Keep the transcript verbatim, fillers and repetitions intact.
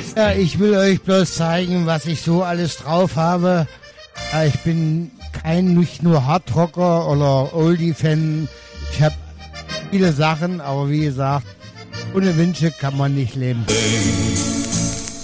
Ja, ich will euch bloß zeigen, was ich so alles drauf habe. Ja, ich bin kein, nicht nur Hardrocker oder Oldie-Fan. Ich habe viele Sachen, aber wie gesagt, ohne Wünsche kann man nicht leben.